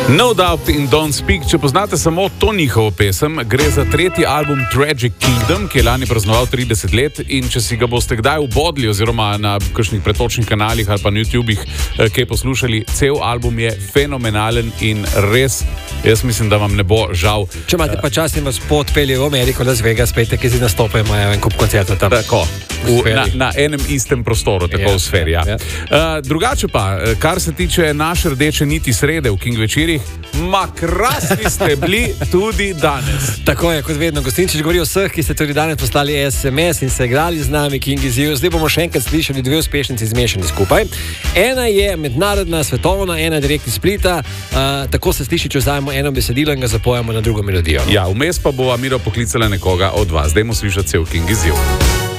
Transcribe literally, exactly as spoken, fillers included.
No Doubt in Don't Speak. Če poznate samo to njihovo pesem, gre za tretji album Tragic Kingdom, ki je lani praznoval trideset let, in če si ga boste kdaj ubodli oziroma na kakšnih pretočnih kanalih ali pa na YouTubih eh, kaj poslušali, cel album je fenomenalen in res, jaz mislim, da vam ne bo žal. Če imate pa čas in vas potpelje v Ameriko, Las Vegas, pejte, ki si nastopajo, imajo en kup koncertov tam. Tako, v, na, na enem istem prostoru, tako Ja, v sferi. Ja. ja. Uh, drugače pa, kar se tiče naše rdeče niti srede v King večerih, ma krasni ste bili tudi danes. Tako je, kot vedno, Gostinčič govori o vseh, ki ste tudi danes poslali es em es in se igrali z nami, King is you. Zdaj bomo še enkrat slišali dve uspešnici zmešani skupaj. Ena je mednarodna, svetovna, ena je direkt iz Splita. Uh, tako se sliši, če vzajemo eno besedilo in ga zapojemo na drugo melodijo. Ja, vmes pa bo Miro poklicala nekoga od vas. Dajmo slišati cel King is you.